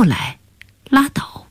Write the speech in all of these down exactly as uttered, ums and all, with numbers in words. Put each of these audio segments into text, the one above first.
不来，拉倒。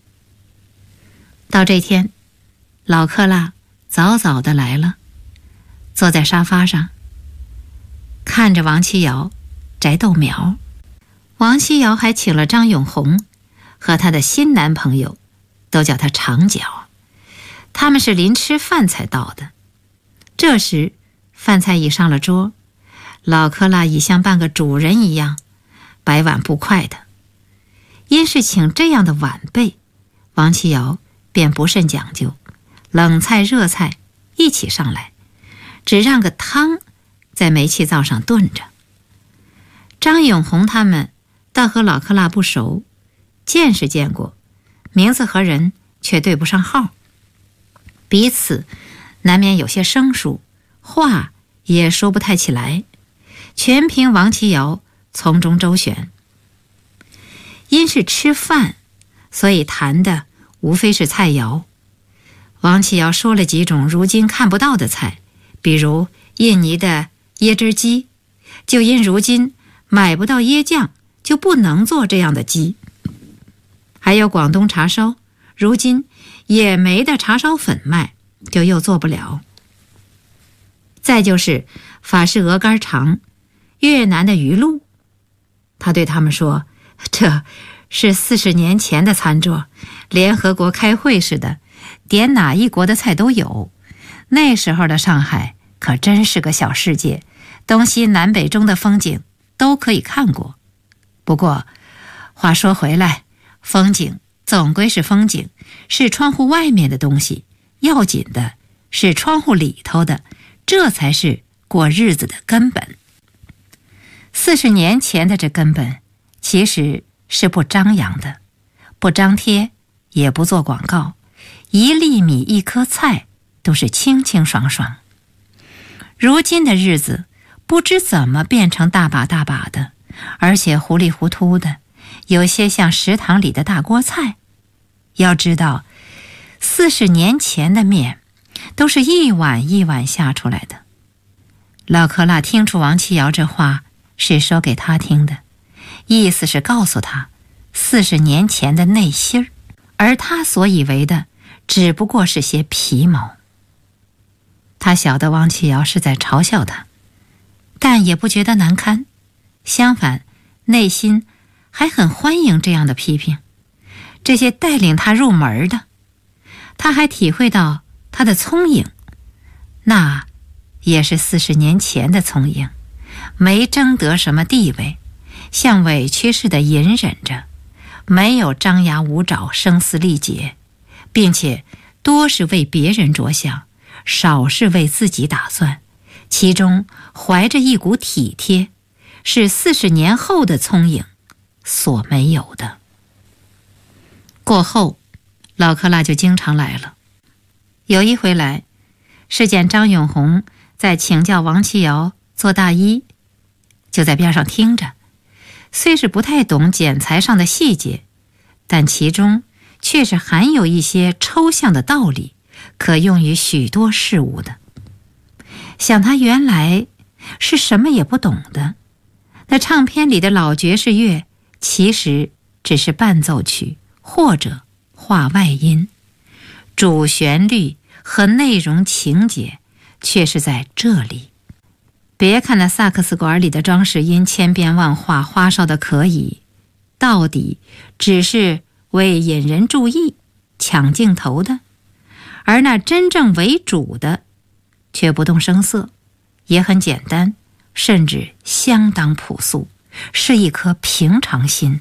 到这天，老克拉早早的来了，坐在沙发上，看着王七瑶摘豆苗。王七瑶还请了张永红和她的新男朋友，都叫他长脚。他们是临吃饭才到的。这时饭菜已上了桌，老克拉已像半个主人一样摆碗布筷的。因是请这样的晚辈，王七瑶便不甚讲究，冷菜热菜一起上来，只让个汤在煤气灶上炖着。张永红他们倒和老克拉不熟，见是见过，名字和人却对不上号，彼此难免有些生疏，话也说不太起来，全凭王七瑶从中周旋。因是吃饭，所以谈的无非是菜肴。王七瑶说了几种如今看不到的菜，比如印尼的椰汁鸡，就因如今买不到椰酱，就不能做这样的鸡。还有广东茶烧，如今也没的茶烧粉卖，就又做不了。再就是法式鹅肝肠，越南的鱼露。他对他们说，这是四十年前的餐桌，联合国开会似的，点哪一国的菜都有。那时候的上海可真是个小世界，东西南北中的风景都可以看过。不过话说回来，风景总归是风景，是窗户外面的东西，要紧的是窗户里头的，这才是过日子的根本。四十年前的这根本其实是不张扬的，不张贴，也不做广告，一粒米一颗菜都是清清爽爽。如今的日子不知怎么变成大把大把的，而且糊里糊涂的，有些像食堂里的大锅菜。要知道，四十年前的面都是一碗一碗下出来的。老克拉听出王七瑶这话是说给他听的，意思是告诉他四十年前的内心儿，而他所以为的只不过是些皮毛。他晓得王七瑶是在嘲笑他，但也不觉得难堪，相反，内心还很欢迎这样的批评，这些带领他入门的。他还体会到他的聪颖，那也是四十年前的聪颖，没争得什么地位，像委屈似的隐忍着，没有张牙舞爪声嘶力竭，并且多是为别人着想，少是为自己打算，其中怀着一股体贴，是四十年后的聪颖所没有的。过后老克拉就经常来了，有一回来是见张永红在请教王七瑶做大衣，就在边上听着，虽是不太懂剪裁上的细节，但其中却是含有一些抽象的道理，可用于许多事物的。想他原来是什么也不懂的，那唱片里的老爵士乐其实只是伴奏曲或者话外音，主旋律和内容情节却是在这里。别看那萨克斯管里的装饰音千变万化，花哨的可以，到底只是为引人注意抢镜头的，而那真正为主的却不动声色，也很简单，甚至相当朴素，是一颗平常心。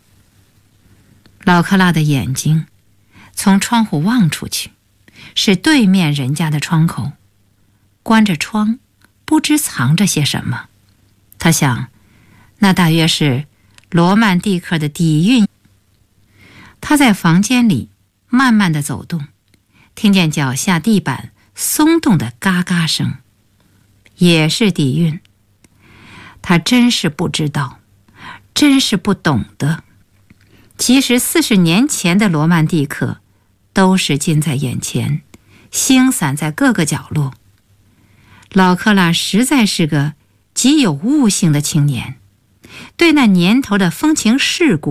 老克拉的眼睛从窗户望出去，是对面人家的窗口，关着窗，不知藏着些什么。他想，那大约是罗曼蒂克的底蕴。他在房间里慢慢地走动，听见脚下地板松动的嘎嘎声，也是底蕴。他真是不知道，真是不懂得。其实四十年前的罗曼蒂克都是近在眼前，星散在各个角落。老克拉实在是个极有悟性的青年，对那年头的风情世故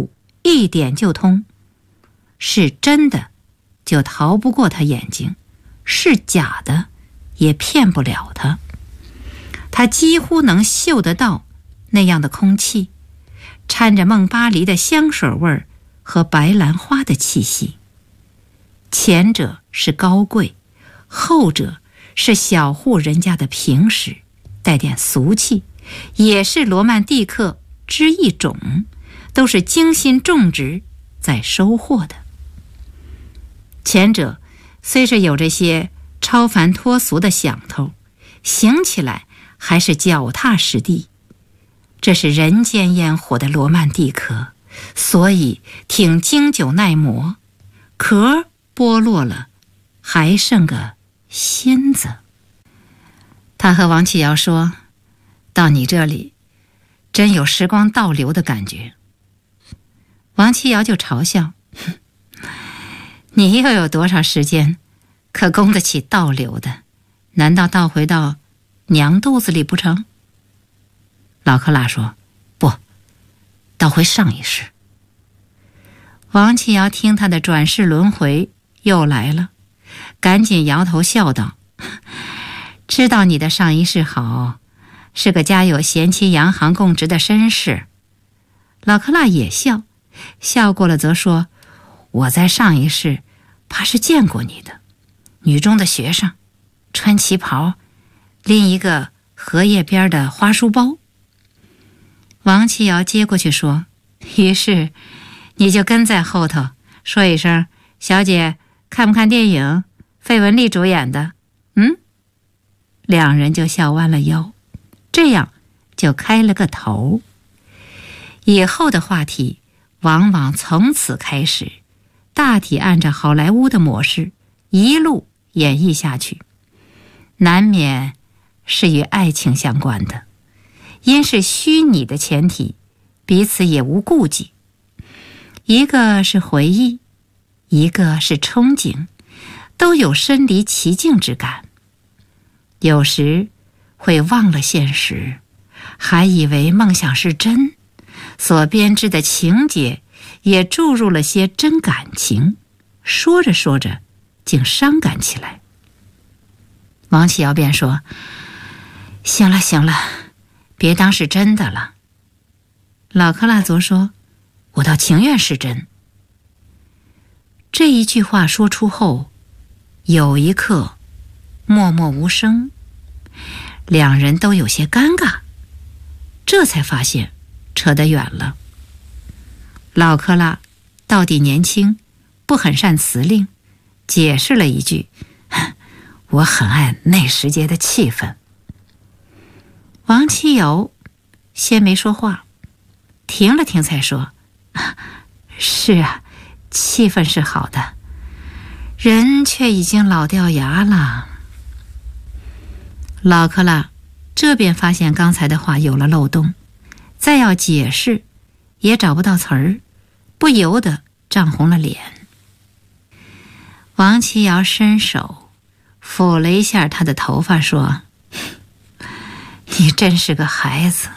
一点就通，是真的就逃不过他眼睛，是假的也骗不了他。他几乎能嗅得到那样的空气，掺着孟巴黎的香水味儿和白兰花的气息。前者是高贵，后者是小户人家的平实，带点俗气，也是罗曼蒂克之一种，都是精心种植在收获的。前者虽是有这些超凡脱俗的响头，行起来还是脚踏实地，这是人间烟火的罗曼蒂克，所以挺经久耐磨，壳剥落了，还剩个芯子。他和王启尧说，到你这里真有时光倒流的感觉。王启尧就嘲笑，你又有多少时间可供得起倒流的？难道倒回到娘肚子里不成？老克拉说，不，倒回上一世。王启尧听他的转世轮回又来了，赶紧摇头笑道，知道你的上一世好，是个家有贤妻洋行供职的绅士。老克拉也笑，笑过了则说，我在上一世怕是见过你的，女中的学生，穿旗袍，拎一个荷叶边的花书包。王启尧接过去说，于是你就跟在后头说一声，小姐看不看电影？费雯丽主演的。嗯，两人就笑弯了腰，这样就开了个头。以后的话题往往从此开始，大体按照好莱坞的模式一路演绎下去，难免是与爱情相关的，因是虚拟的前提，彼此也无顾忌。一个是回忆，一个是憧憬，都有身临其境之感。有时会忘了现实，还以为梦想是真，所编织的情节也注入了些真感情，说着说着竟伤感起来。王启尧便说，行了行了，别当是真的了。老克拉佐说，我倒情愿是真。这一句话说出后，有一刻默默无声，两人都有些尴尬，这才发现扯得远了。老克拉到底年轻，不很善辞令，解释了一句，我很爱那时节的气氛。王启尧先没说话，停了停才说，是啊，气氛是好的，人却已经老掉牙了。老克拉这便发现刚才的话有了漏洞，再要解释也找不到词儿，不由得涨红了脸。王启尧伸手抚了一下他的头发，说，你真是个孩子。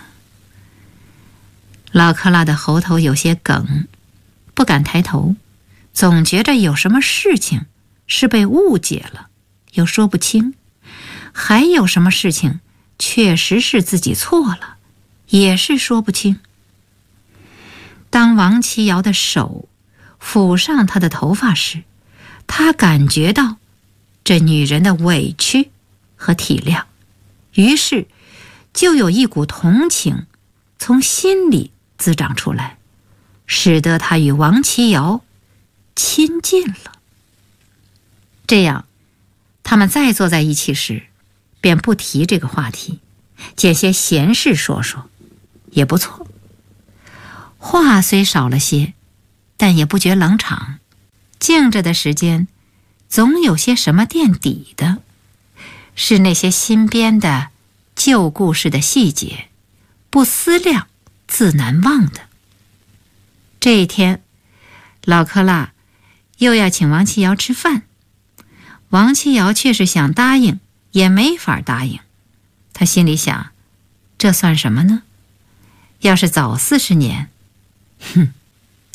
老克拉的喉头有些梗，不敢抬头，总觉着有什么事情是被误解了，又说不清，还有什么事情确实是自己错了，也是说不清。当王启尧的手抚上他的头发时，他感觉到这女人的委屈和体谅，于是就有一股同情从心里滋长出来，使得他与王启尧亲近了。这样他们再坐在一起时，便不提这个话题，捡些闲事说说，也不错。话虽少了些，但也不觉冷场，静着的时间总有些什么垫底的，是那些新编的旧故事的细节，不思量自难忘的。这一天，老克拉又要请王启尧吃饭，王启尧却是想答应也没法答应。他心里想，这算什么呢？要是早四十年，哼，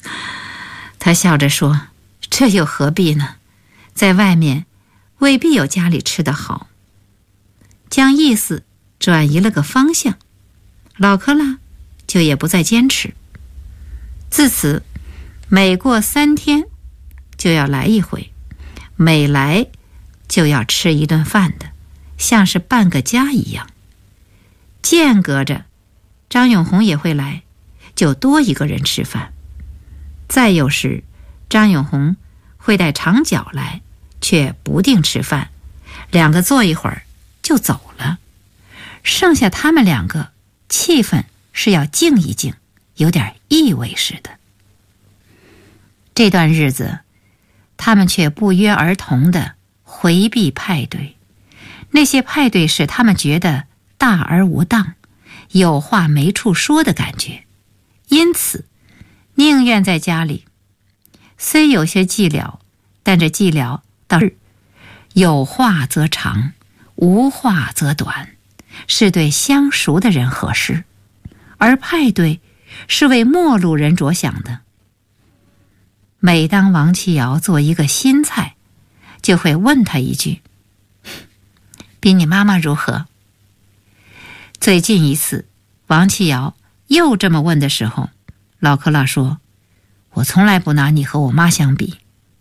他笑着说，这又何必呢？在外面未必有家里吃得好。将意思转移了个方向，老克拉就也不再坚持。自此每过三天就要来一回，每来就要吃一顿饭的，像是半个家一样。间隔着张永红也会来，就多一个人吃饭。再有时张永红会带长脚来，却不定吃饭，两个坐一会儿就走了，剩下他们两个，气氛是要静一静，有点意味似的。这段日子他们却不约而同地回避派对，那些派对使他们觉得大而无当，有话没处说的感觉，因此宁愿在家里。虽有些寂寥，但这寂寥倒是有话则长，无话则短，是对相熟的人合适，而派对是为陌路人着想的。每当王七瑶做一个新菜，就会问他一句，比你妈妈如何？最近一次王七瑶又这么问的时候，老克拉说，我从来不拿你和我妈相比。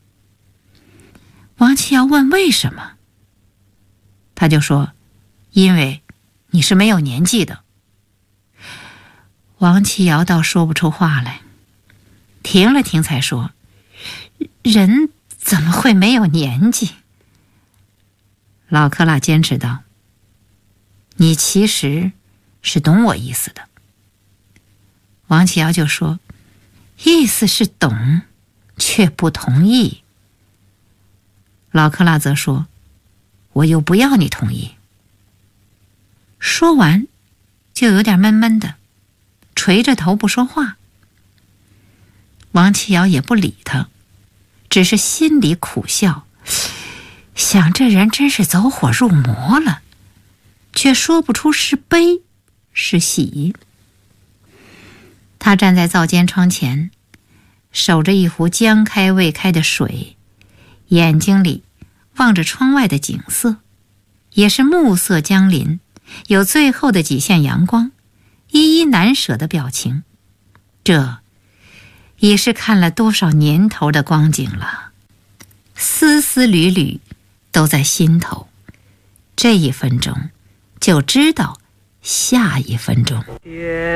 王七瑶问为什么，他就说，因为你是没有年纪的。王七瑶倒说不出话来，停了停才说，人怎么会没有年纪？老克拉坚持道，你其实是懂我意思的。王七瑶就说，意思是懂，却不同意。老克拉则说，我又不要你同意。说完就有点闷闷的，垂着头不说话。王七瑶也不理他，只是心里苦笑，想这人真是走火入魔了，却说不出是悲是喜。他站在灶间窗前，守着一壶将开未开的水，眼睛里望着窗外的景色，也是暮色将临，有最后的几线阳光，依依难舍的表情。这也是看了多少年头的光景了，丝丝缕缕都在心头，这一分钟就知道下一分钟。